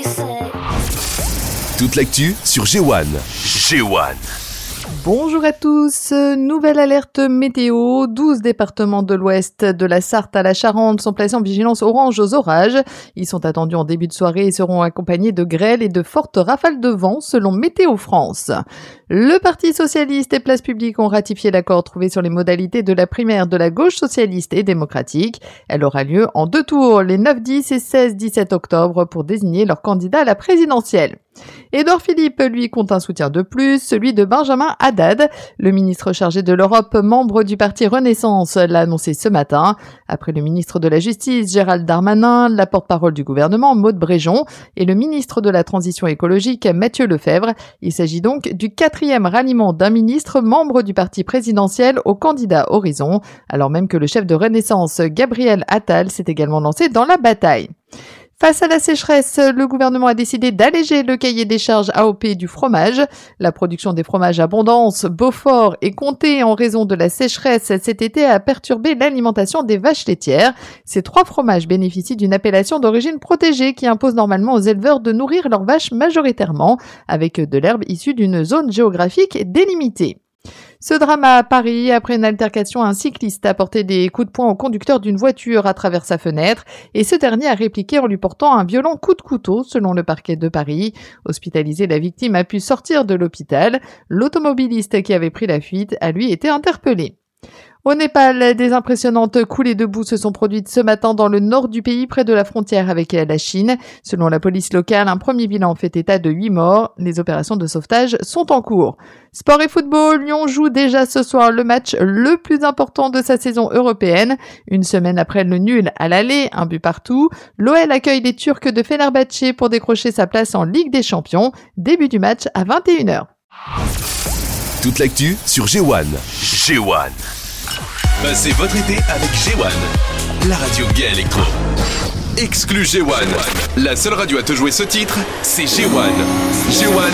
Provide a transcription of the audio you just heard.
Toute l'actu sur G1. G1. Bonjour à tous, nouvelle alerte météo, 12 départements de l'ouest de la Sarthe à la Charente sont placés en vigilance orange aux orages. Ils sont attendus en début de soirée et seront accompagnés de grêle et de fortes rafales de vent selon Météo France. Le Parti socialiste et Place Publique ont ratifié l'accord trouvé sur les modalités de la primaire de la gauche socialiste et démocratique. Elle aura lieu en 2 tours, les 9, 10 et 16, 17 octobre pour désigner leur candidat à la présidentielle. Édouard Philippe, lui, compte un soutien de plus, celui de Benjamin Haddad. Le ministre chargé de l'Europe, membre du parti Renaissance, l'a annoncé ce matin. Après le ministre de la Justice, Gérald Darmanin, la porte-parole du gouvernement, Maud Bréjon, et le ministre de la Transition écologique, Mathieu Lefebvre. Il s'agit donc du 4e ralliement d'un ministre membre du parti présidentiel au candidat Horizon, alors même que le chef de Renaissance, Gabriel Attal, s'est également lancé dans la bataille. Face à la sécheresse, le gouvernement a décidé d'alléger le cahier des charges AOP du fromage. La production des fromages Abondance, Beaufort et Comté en raison de la sécheresse cet été a perturbé l'alimentation des vaches laitières. Ces 3 fromages bénéficient d'une appellation d'origine protégée qui impose normalement aux éleveurs de nourrir leurs vaches majoritairement avec de l'herbe issue d'une zone géographique délimitée. Ce drame à Paris, après une altercation, un cycliste a porté des coups de poing au conducteur d'une voiture à travers sa fenêtre et ce dernier a répliqué en lui portant un violent coup de couteau selon le parquet de Paris. Hospitalisé, la victime a pu sortir de l'hôpital. L'automobiliste qui avait pris la fuite a lui été interpellé. Au Népal, des impressionnantes coulées de boue se sont produites ce matin dans le nord du pays, près de la frontière avec la Chine. Selon la police locale, un premier bilan fait état de 8 morts. Les opérations de sauvetage sont en cours. Sport et football, Lyon joue déjà ce soir le match le plus important de sa saison européenne. Une semaine après le nul à l'aller, 1 but partout, l'OL accueille les Turcs de Fenerbahçe pour décrocher sa place en Ligue des Champions. Début du match à 21h. Toute l'actu sur G1. G1. Passez votre été avec G1, la radio gay électro. Exclu G1. La seule radio à te jouer ce titre, c'est G1. G1.